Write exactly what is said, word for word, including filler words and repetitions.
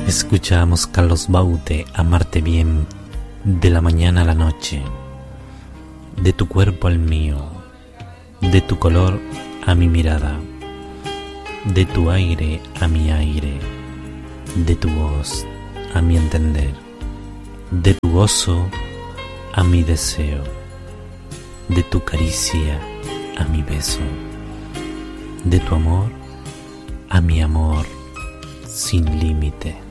Escuchamos Carlos Baute, Amarte Bien, de la mañana a la noche, de tu cuerpo al mío, de tu color a mi mirada, de tu aire a mi aire, de tu voz a mi entender, de tu gozo a mi deseo, de tu caricia a mi beso, de tu amor a mi amor sin límite.